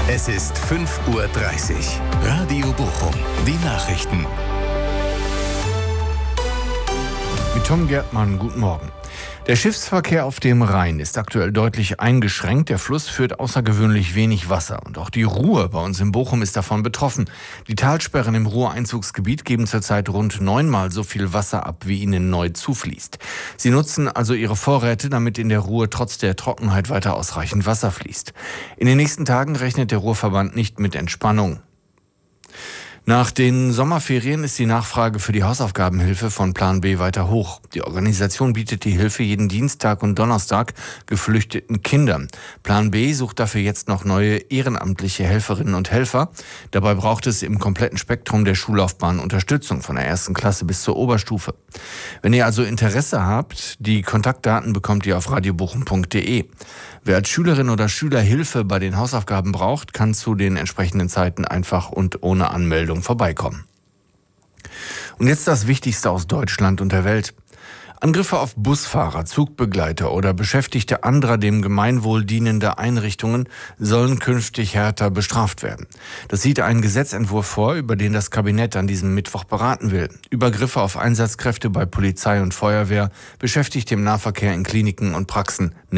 Es ist 5:30 Uhr. Radio Bochum. Die Nachrichten. Mit Tom Gärtmann, guten Morgen. Der Schiffsverkehr auf dem Rhein ist aktuell deutlich eingeschränkt. Der Fluss führt außergewöhnlich wenig Wasser. Und auch die Ruhr bei uns in Bochum ist davon betroffen. Die Talsperren im Ruhr-Einzugsgebiet geben zurzeit rund 9-mal so viel Wasser ab, wie ihnen neu zufließt. Sie nutzen also ihre Vorräte, damit in der Ruhr trotz der Trockenheit weiter ausreichend Wasser fließt. In den nächsten Tagen rechnet der Ruhrverband nicht mit Entspannung. Nach den Sommerferien ist die Nachfrage für die Hausaufgabenhilfe von Plan B weiter hoch. Die Organisation bietet die Hilfe jeden Dienstag und Donnerstag geflüchteten Kindern. Plan B sucht dafür jetzt noch neue ehrenamtliche Helferinnen und Helfer. Dabei braucht es im kompletten Spektrum der Schullaufbahn Unterstützung, von der 1. Klasse bis zur Oberstufe. Wenn ihr also Interesse habt, die Kontaktdaten bekommt ihr auf radiobochum.de. Wer als Schülerin oder Schüler Hilfe bei den Hausaufgaben braucht, kann zu den entsprechenden Zeiten einfach und ohne Anmeldung vorbeikommen. Und jetzt das Wichtigste aus Deutschland und der Welt. Angriffe auf Busfahrer, Zugbegleiter oder Beschäftigte anderer dem Gemeinwohl dienender Einrichtungen sollen künftig härter bestraft werden. Das sieht ein Gesetzentwurf vor, über den das Kabinett an diesem Mittwoch beraten will. Übergriffe auf Einsatzkräfte bei Polizei und Feuerwehr, Beschäftigte im Nahverkehr in Kliniken und Praxen